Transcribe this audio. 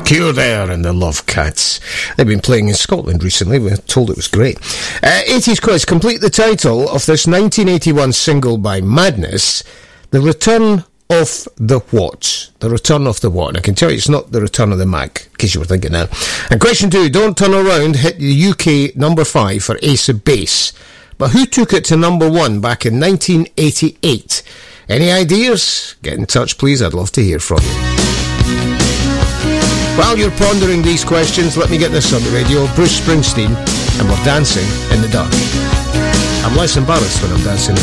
Cure there and the Love Cats. They've been playing in Scotland recently. We were told it was great. 80s quiz. Complete the title of this 1981 single by Madness, The Return of the What? The Return of the What? And I can tell you it's not The Return of the Mac, in case you were thinking that. And question 2, Don't Turn Around hit the UK number 5 for Ace of Base. But who took it to number 1 back in 1988? Any ideas? Get in touch, please. I'd love to hear from you. While you're pondering these questions, let me get this on the radio. Bruce Springsteen, and we're dancing in the dark. I'm less embarrassed when I'm dancing in